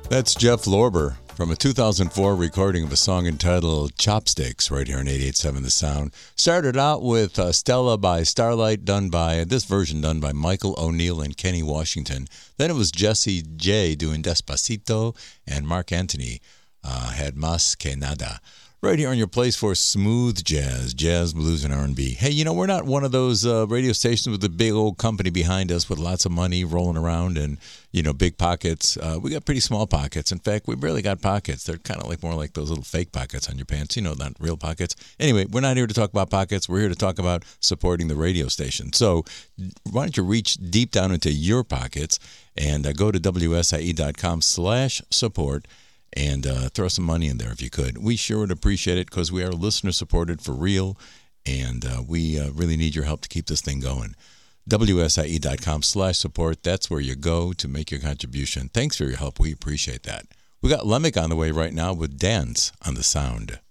That's Jeff Lorber from a 2004 recording of a song entitled Chopsticks right here on 88.7 The Sound. Started out with Stella by Starlight, this version done by Michael O'Neill and Kenny Washington. Then it was Jesse J doing Despacito, and Mark Anthony had Mas Que Nada. Right here on your place for smooth jazz, blues, and R&B. Hey, you know, we're not one of those radio stations with a big old company behind us with lots of money rolling around and, you know, big pockets. We got pretty small pockets. In fact, we barely got pockets. They're kind of like more like those little fake pockets on your pants, you know, not real pockets. Anyway, we're not here to talk about pockets. We're here to talk about supporting the radio station. So why don't you reach deep down into your pockets and go to WSIE.com/support. And throw some money in there if you could. We sure would appreciate it because we are listener-supported for real, and we really need your help to keep this thing going. WSIE.com/support. That's where you go to make your contribution. Thanks for your help. We appreciate that. We got Lemick on the way right now with Dance on the Sound.